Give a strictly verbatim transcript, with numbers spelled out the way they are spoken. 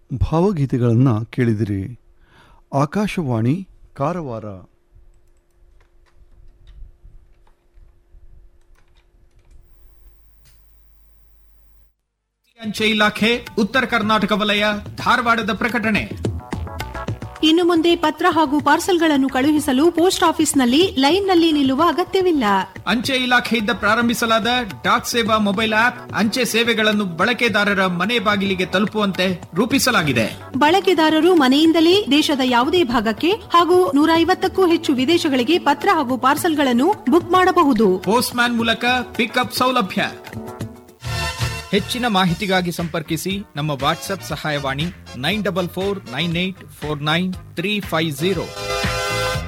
ಭಾವಗೀತೆಗಳನ್ನು ಕೇಳಿದಿರಿ. ಆಕಾಶವಾಣಿ ಕಾರವಾರ. ಅಂಚೆ ಇಲಾಖೆ ಉತ್ತರ ಕರ್ನಾಟಕ ವಲಯ ಧಾರವಾಡದ ಪ್ರಕಟಣೆ. ಇನ್ನು ಮುಂದೆ ಪತ್ರ ಹಾಗೂ ಪಾರ್ಸಲ್ಗಳನ್ನು ಕಳುಹಿಸಲು ಪೋಸ್ಟ್ ಆಫೀಸ್ನಲ್ಲಿ ಲೈನ್ನಲ್ಲಿ ನಿಲ್ಲುವ ಅಗತ್ಯವಿಲ್ಲ. ಅಂಚೆ ಇಲಾಖೆಯಿಂದ ಪ್ರಾರಂಭಿಸಲಾದ ಡಾಕ್ ಸೇವಾ ಮೊಬೈಲ್ ಆಪ್ ಅಂಚೆ ಸೇವೆಗಳನ್ನು ಬಳಕೆದಾರರ ಮನೆ ಬಾಗಿಲಿಗೆ ತಲುಪುವಂತೆ ರೂಪಿಸಲಾಗಿದೆ. ಬಳಕೆದಾರರು ಮನೆಯಿಂದಲೇ ದೇಶದ ಯಾವುದೇ ಭಾಗಕ್ಕೆ ಹಾಗೂ ನೂರ ಐವತ್ತಕ್ಕೂ ಹೆಚ್ಚು ವಿದೇಶಗಳಿಗೆ ಪತ್ರ ಹಾಗೂ ಪಾರ್ಸಲ್ಗಳನ್ನು ಬುಕ್ ಮಾಡಬಹುದು. ಪೋಸ್ಟ್ ಮ್ಯಾನ್ ಮೂಲಕ ಪಿಕಪ್ ಸೌಲಭ್ಯ. ಹೆಚ್ಚಿನ ಮಾಹಿತಿಗಾಗಿ ಸಂಪರ್ಕಿಸಿ ನಮ್ಮ ವಾಟ್ಸ್ಆಪ್ ಸಹಾಯವಾಣಿ nine double four nine eight four nine three five zero.